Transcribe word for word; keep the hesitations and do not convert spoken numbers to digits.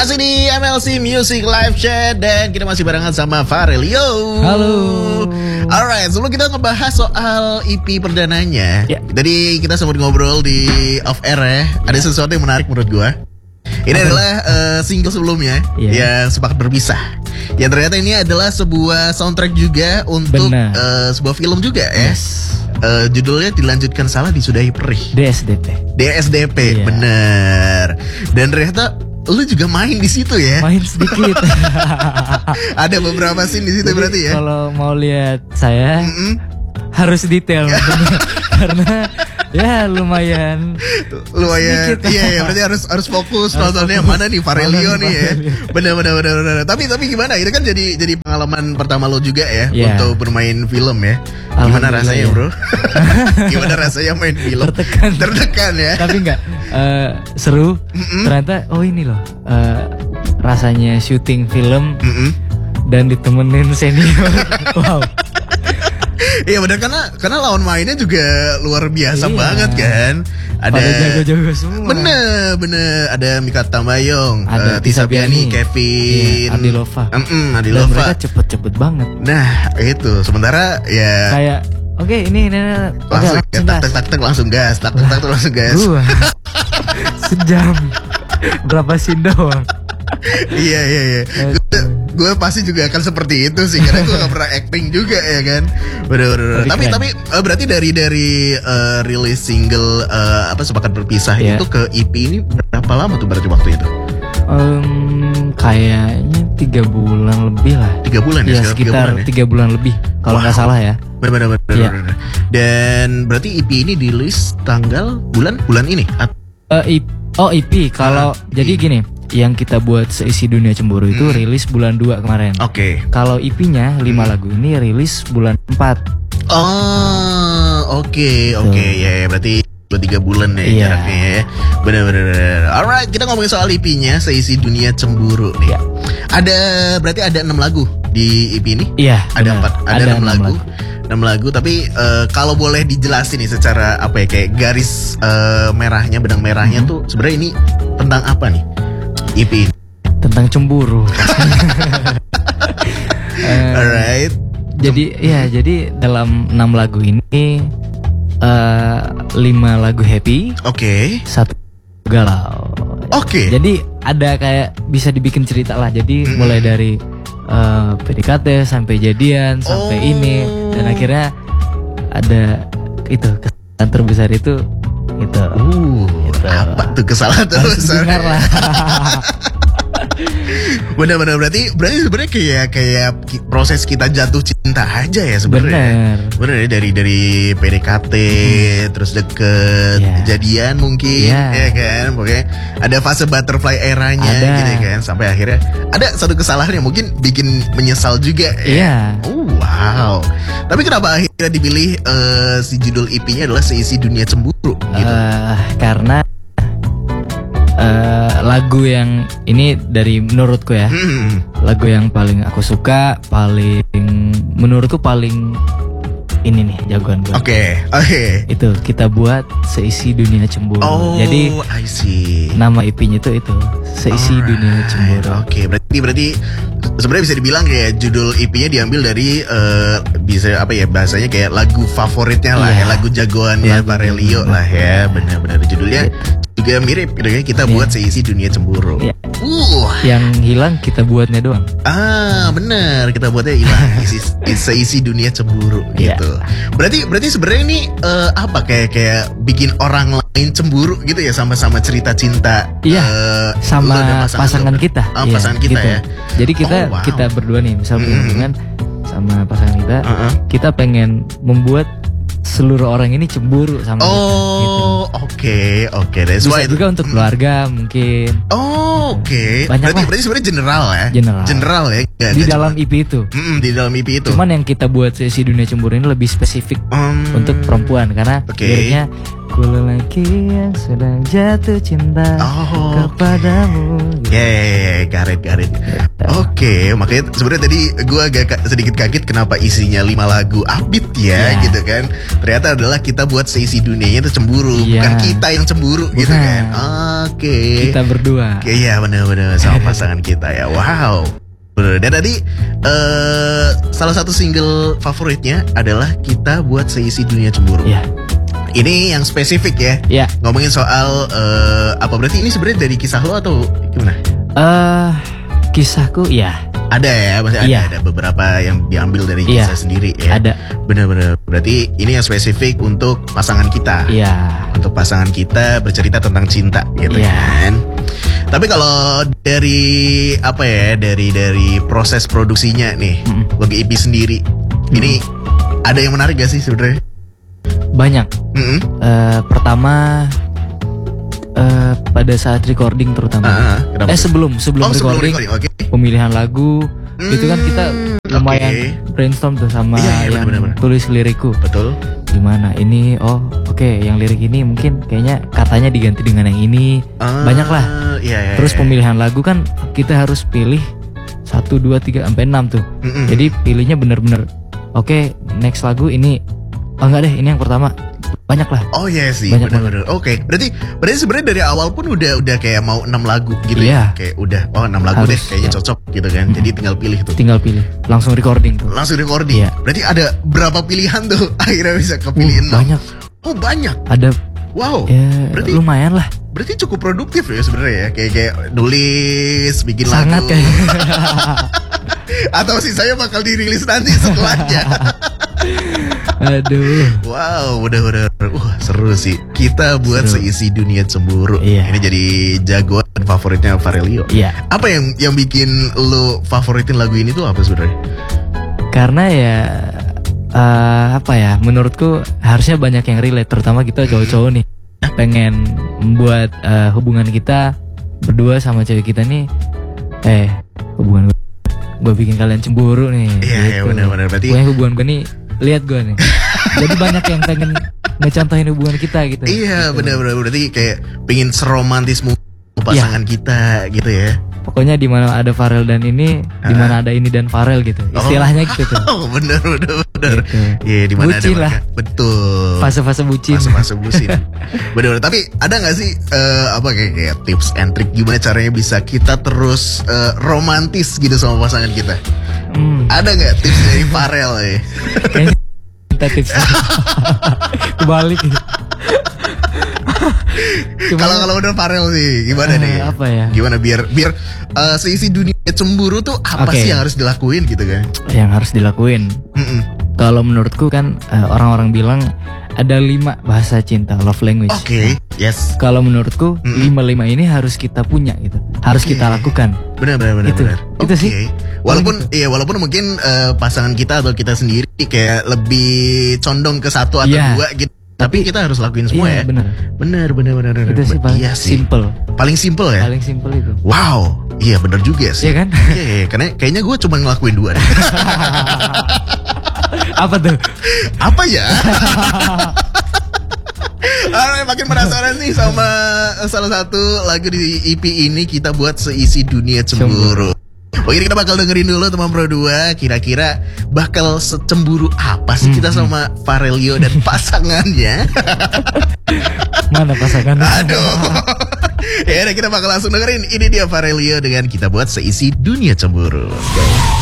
Masih di M L C Music Live Chat dan kita masih barengan sama Farelio. Halo. Alright, sebelum kita ngebahas soal E P perdananya, ya. Tadi kita sempat ngobrol di off air ya. Ada sesuatu yang menarik menurut gua. Ini Apa? adalah uh, single sebelumnya yeah. yang Sepakat Berpisah. Yang ternyata ini adalah sebuah soundtrack juga untuk uh, sebuah film juga ya. Yes. Uh, judulnya Dilanjutkan Salah Disudahi Perih. D S D P. D S D P, yeah. Bener. Dan ternyata lu juga main di situ ya? Main sedikit. Ada beberapa scene di situ. Jadi, berarti ya. Kalau mau lihat saya mm-hmm. harus detail karena ya lumayan lumayan sedikit. Iya ya, berarti harus harus fokus nontonnya mana nih Farelio nih ya. Benar benar benar benar. Tapi tapi gimana? Itu kan jadi jadi pengalaman pertama lo juga ya yeah. untuk bermain film ya. Gimana rasanya, Bro? Gimana rasanya main film? Tertekan. Tertekan ya. Tapi enggak uh, seru. Mm-hmm. Ternyata oh ini loh uh, rasanya syuting film mm-hmm. dan ditemenin senior. Wow. Iya benar, karena karena lawan mainnya juga luar biasa iya. banget kan. Ada jago-jago semua. Bener bener. Ada Mika Tambayong, ada uh, Tisa Piani, Kevin, iya, Adilova. Mm-mm, Adilova. Dan mereka cepet-cepet banget. Nah itu sementara ya. Kayak oke okay, ini ini, ini. Langsung okay, ya, tak tak tak tak langsung gas, tak tak tak langsung gas. Gua sejam berapa scene doang. Iya iya iya. Gue pasti juga akan seperti itu sih, karena gue gak pernah acting juga ya kan. Bener-bener. Tapi keren. tapi uh, berarti dari dari uh, rilis single uh, apa Sepakat Berpisah yeah. itu ke E P ini berapa lama tuh berarti waktu itu? Um, kayaknya tiga bulan lebih lah. Tiga bulan ya? Ya sekitar tiga bulan, ya? tiga bulan lebih kalau nggak wow. salah ya. Bener-bener. Yeah. Dan berarti E P ini dirilis tanggal bulan bulan ini? At- uh, E P, oh E P kalau uh, jadi gini. Yang kita buat Seisi Dunia Cemburu itu hmm. rilis bulan dua kemarin. Oke. Okay. Kalau E P-nya lima hmm. lagu ini rilis bulan empat. Oh, oke, okay, oke okay. ya, ya berarti dua tiga bulan ya yeah. jaraknya ya. Benar-benar. Alright, kita ngomongin soal E P-nya Seisi Dunia Cemburu nih. Yeah. Ada berarti ada enam lagu di E P ini? Iya. Yeah, ada empat, ada, ada enam lagu. enam lagu, tapi uh, kalau boleh dijelasin nih secara apa ya kayak garis uh, merahnya, benang merahnya hmm. tuh sebenarnya ini tentang apa nih? E P tentang cemburu. uh, Alright. Jadi ya jadi dalam enam lagu ini uh, lima lagu happy. Oke. Okay. Satu galau. Oke. Okay. Jadi ada kayak bisa dibikin cerita lah. Jadi mm-hmm. mulai dari uh, P D K T sampai jadian sampai oh. ini dan akhirnya ada itu kesalahan terbesar itu. Gitu. Uh, gitu. Apa tuh kesalahan terbesar? Benar-benar berarti berarti sebenarnya kayak kayak proses kita jatuh cinta aja ya sebenarnya. Bener ya dari dari P D K T hmm. terus deket yeah. jadian mungkin yeah. ya kan, pokoknya ada fase butterfly eranya ada. Gitu kan sampai akhirnya ada satu kesalahan yang mungkin bikin menyesal juga ya. Yeah. Oh wow. Tapi kenapa akhirnya dipilih uh, si judul E P-nya adalah Seisi Dunia Cemburu gitu? Uh, karena Uh, lagu yang ini dari menurutku ya hmm. lagu yang paling aku suka, paling menurutku paling ini nih jagoan gue. Oke, okay. oke. Okay. Itu kita buat Seisi Dunia Cemburu. Oh, jadi I see. Nama E P-nya itu itu Seisi Alright. Dunia Cemburu. Oke, okay. berarti berarti sebenarnya bisa dibilang kayak judul E P-nya diambil dari uh, bisa apa ya bahasanya kayak lagu favoritnya lah yeah. ya, lagu jagoannya Farelio lah ya, benar-benar judulnya. Yeah. Juga mirip gitu ya, kita buat yeah. Seisi Dunia Cemburu. Yeah. Uh. Yang hilang kita buatnya doang. Ah, benar, kita buatnya hilang. Isi, Seisi Dunia Cemburu gitu. Yeah. Berarti berarti sebenarnya ini uh, apa kayak kayak bikin orang lain cemburu gitu ya, sama-sama cerita cinta. Iya. Yeah. Uh, sama pasangan, pasangan kita. Ah, yeah, pasangan kita gitu. Ya. Jadi kita oh, wow. kita berdua nih, misal punya hubungan mm-hmm. sama pasangan kita, uh-uh. kita pengen membuat seluruh orang ini cemburu sama oh, kita. Gitu. oke, oke. That's Bisa why juga untuk keluarga mungkin. Oh, oke. Okay. Berarti, berarti sebenarnya general ya? General. General ya? Gak, di dalam E P itu. Mm, di dalam E P itu. Cuman yang kita buat Seisi Dunia Cemburu ini lebih spesifik um, untuk perempuan. Karena okay. liriknya Aku lelaki yang sedang jatuh cinta oh, kepadamu. Okay. Yeay, karet karet. Oke, okay, makanya sebenarnya tadi gue agak sedikit kaget kenapa isinya lima lagu upbeat ya, yeah. gitu kan. Ternyata adalah kita buat seisi dunianya itu cemburu, yeah. bukan kita yang cemburu, bukan. Gitu kan. Oke. Okay. Kita berdua. Iya, benar-benar sama pasangan kita ya. Wow. Dan tadi uh, salah satu single favoritnya adalah Kita Buat Seisi Dunia Cemburu. Iya. Ini yang spesifik ya. Iya. Ngomongin soal uh, apa berarti ini sebenarnya dari kisah lo atau gimana? Eh, uh, kisahku ya. Ada ya, masih ada, iya. ada beberapa yang diambil dari kisah iya. sendiri ya. Ada. Benar-benar. Berarti ini yang spesifik untuk pasangan kita. Iya. Untuk pasangan kita bercerita tentang cinta gitu iya. kan. Tapi kalau dari apa ya, dari dari proses produksinya nih, mm-mm. bagi I P sendiri, mm. ini ada yang menarik gak sih sebenarnya? Banyak. Uh, pertama uh, pada saat recording terutama. Uh, eh sebelum sebelum oh, recording, sebelum recording okay. pemilihan lagu mm, itu kan kita lumayan okay. brainstorm tuh sama iya, iya, yang bener, bener. tulis lirikku. Betul. Gimana ini? Oh oke, okay, yang lirik ini mungkin kayaknya katanya diganti dengan yang ini. Uh, Banyak lah. Iya, iya, Terus iya. pemilihan lagu kan kita harus pilih satu dua tiga sampai enam tuh. Mm-mm. Jadi pilihnya bener-bener. Oke, okay, next lagu ini. Oh enggak deh, ini yang pertama. Banyak lah. Oh iya sih, benar-benar. Oke, okay. berarti berarti sebenarnya dari awal pun udah udah kayak mau enam lagu gitu iya. ya. Kayak udah oh enam lagu harus, deh kayaknya ya. cocok gitu kan. Mm-hmm. Jadi tinggal pilih tuh. Tinggal pilih. Langsung recording tuh. Langsung recording. Iya. Berarti ada berapa pilihan tuh akhirnya bisa kepilih enam? Uh, banyak. Oh, banyak. Ada. Wow. Ya, berarti lumayan lah. Berarti cukup produktif ya sebenarnya ya. Kayak kayak nulis, bikin Sangat lagu. Sangat kayak. Atau sih saya bakal dirilis nanti setelahnya. Aduh. Wow, udah-udah uh, seru sih. Kita buat seru. Seisi Dunia Cemburu. Iya. Ini jadi jagoan favoritnya Farelio. Iya. Apa yang yang bikin lo favoritin lagu ini tuh apa sebenarnya? Karena ya uh, apa ya? Menurutku harusnya banyak yang relate, terutama kita cowok-cowok nih. Pengen membuat uh, hubungan kita berdua sama cewek kita nih eh hubungan gue, gue bikin kalian cemburu nih. Iya, gitu. Iya benar-benar berarti. Gue hubungan gue nih lihat gue nih. Jadi banyak yang pengen ngecontohin hubungan kita gitu. Iya gitu. benar-benar berarti kayak pengen seromantis pasangan ya. Kita gitu ya. Pokoknya di mana ada Farel dan ini, uh. di mana ada ini dan Farel gitu. Istilahnya oh. gitu tuh. Oh, benar benar benar. Iya, gitu. yeah, di mana ada lah. Betul. Fase-fase bucin. Fase-fase bucin. Benar-benar. Tapi ada nggak sih uh, apa kayak, kayak tips and trick gimana caranya bisa kita terus uh, romantis gitu sama pasangan kita? Hmm. Ada nggak tips dari Farel ya? Kayaknya minta tips. Kebalik. Kalau kalau udah Farel sih gimana uh, nih? Apa ya? Gimana biar biar uh, seisi dunia cemburu tuh apa okay. sih yang harus dilakuin gitu kan? Yang harus dilakuin. Kalau menurutku kan uh, orang-orang bilang ada lima bahasa cinta, love language. Oke, okay. nah, yes. Kalau menurutku mm-mm. lima-lima ini harus kita punya gitu, harus okay. kita lakukan. Benar benar benar. Itu, benar. itu okay. sih. Walaupun gitu. Iya walaupun mungkin uh, pasangan kita atau kita sendiri kayak lebih condong ke satu atau yeah. dua gitu. Tapi kita harus lakuin semua iya, ya. Bener. Bener, bener, bener, bener. Itu sih paling iya sih. simple. Paling simple ya. Paling simple itu. Wow, iya bener juga sih. Iya kan? Iya, iya. Karena kayaknya gue cuma ngelakuin dua. Apa tuh? Apa ya? Alright, makin penasaran nih sama salah satu lagu di E P ini Kita Buat Seisi Dunia Cemburu. Oke, kita bakal dengerin dulu teman Pro dua. Kira-kira bakal secemburu apa sih kita sama Farelio dan pasangannya? Mana pasangannya? Aduh. Ya udah kita bakal langsung dengerin. Ini dia Farelio dengan Kita Buat Seisi Dunia Cemburu.